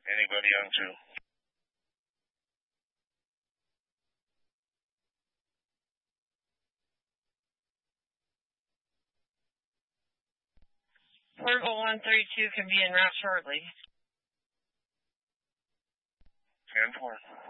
Anybody on 2? Portable 132 can be en route shortly. 10-4.